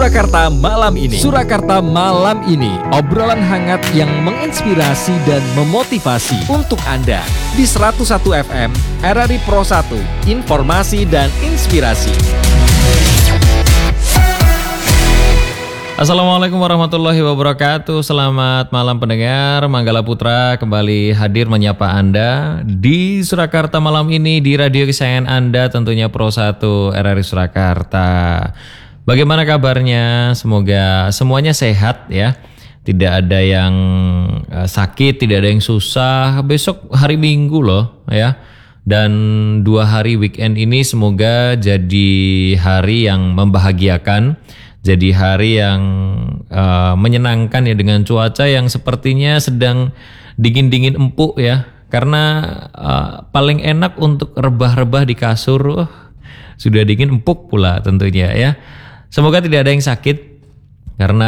Surakarta malam ini. Surakarta malam ini, obrolan hangat yang menginspirasi dan memotivasi untuk Anda di 101 FM RRI Pro 1, informasi dan inspirasi. Assalamualaikum warahmatullahi wabarakatuh. Selamat malam pendengar. Manggala Putra kembali hadir menyapa Anda di Surakarta malam ini di radio kesayangan Anda, tentunya Pro 1 RRI Surakarta. Bagaimana kabarnya? Semoga semuanya sehat ya. Tidak ada yang sakit, tidak ada yang susah. Besok hari Minggu loh ya. Dan 2 hari weekend ini semoga jadi hari yang membahagiakan. Jadi hari yang menyenangkan ya, dengan cuaca yang sepertinya sedang dingin-dingin empuk ya. Karena paling enak untuk rebah-rebah di kasur, sudah dingin empuk pula tentunya ya. Semoga tidak ada yang sakit karena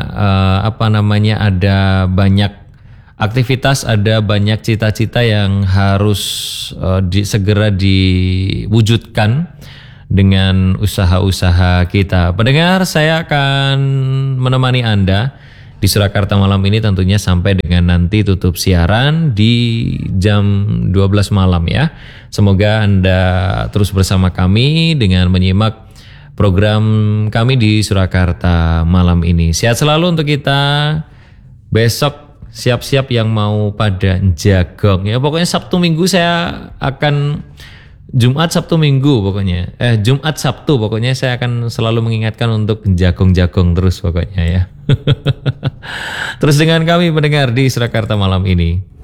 ada banyak aktivitas, ada banyak cita-cita yang harus segera diwujudkan dengan usaha-usaha kita. Pendengar, saya akan menemani Anda di Surakarta malam ini tentunya sampai dengan nanti tutup siaran di jam 12 malam ya. Semoga Anda terus bersama kami dengan menyimak program kami di Surakarta malam ini. Sehat selalu untuk kita. Besok siap-siap yang mau pada jagong ya. Pokoknya Sabtu Minggu saya akan Jumat Sabtu Minggu pokoknya. Jumat Sabtu pokoknya saya akan selalu mengingatkan untuk jagong-jagong terus pokoknya ya. Terus dengan kami mendengar di Surakarta malam ini.